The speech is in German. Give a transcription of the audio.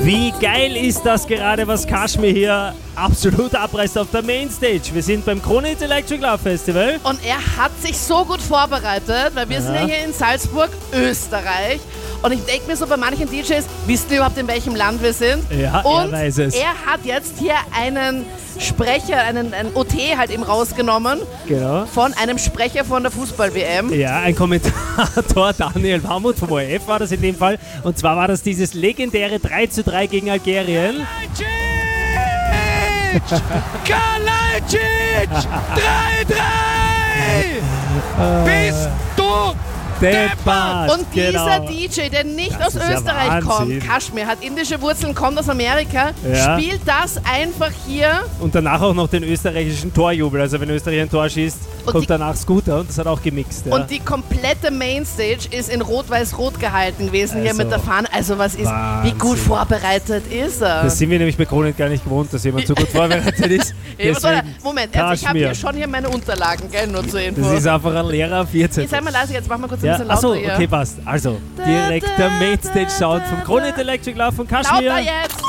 Wie geil ist das gerade, was Kashmir hier absolut abreißt auf der Mainstage. Wir sind beim Kronhit Electric Love Festival. Und er hat sich so gut vorbereitet, weil wir sind ja hier in Salzburg, Österreich. Und ich denke mir so, bei manchen DJs, wissen die überhaupt, in welchem Land wir sind? Ja, und er weiß es. Er hat jetzt hier einen Sprecher, einen OT halt eben rausgenommen. Genau. Von einem Sprecher von der Fußball-WM. Ja, ein Kommentator, Daniel Warmuth vom ORF war das in dem Fall. Und zwar war das dieses legendäre 3:3 gegen Algerien. Kalajdzic! 3-3! Bist du deppert! Und dieser genau. DJ, der nicht Das aus ist ja Österreich Wahnsinn. kommt, Kashmir, hat indische Wurzeln, kommt aus Amerika, Ja. spielt das einfach hier. Und danach auch noch den österreichischen Torjubel. Also wenn Österreich ein Tor schießt, Und kommt die- danach Scooter und das hat auch gemixt. Ja. Und die komplette Mainstage ist in Rot-Weiß-Rot gehalten gewesen, hier Also, mit der Fahne. Also was ist, wie Wahnsinn. gut vorbereitet ist er? Das sind wir nämlich bei Kronhit gar nicht gewohnt, dass jemand so gut vorbereitet ist. Deswegen Moment, also ich habe Kashmir. hier schon hier meine Unterlagen, gell, nur zur Info. Das ist einfach ein leerer 14. Jetzt sei mal leise, jetzt mach mal kurz ein Ja, bisschen lauter achso, hier. okay, passt. Also, direkt der Mainstage-Sound vom Kronhit Electric Love von Kashmir. Lauter jetzt!